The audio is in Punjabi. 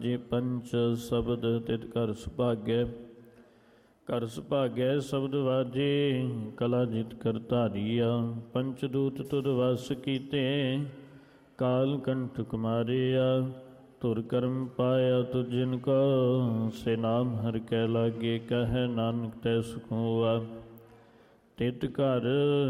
ਵਾਜੇ ਪੰਚ ਸ਼ਬਦ ਤਿਤ ਘਰ ਸੁਭਾਗੈ। ਘਰ ਸੁਭਾਗੈ ਸ਼ਬਦ ਵਾਜੇ ਕਲਾ ਜਿਤ ਕਰ ਧਾਰੀਆ। ਪੰਚ ਦੂਤ ਤੁਧ ਵਸ ਕੀਤੇ ਕਾਲ ਕੰਠ ਕੁਮਾਰਿਆ। ਧੁਰ ਕਰਮ ਪਾਇਆ ਤੁਧ ਜਿਨ ਕੋ ਸੇ ਨਾਮ ਹਰਿ ਕੈ ਲਾਗੇ। ਕਹਿ ਨਾਨਕ ਤੈ ਸੁਖ ਹੋਆ ਤਿਤ ਘਰ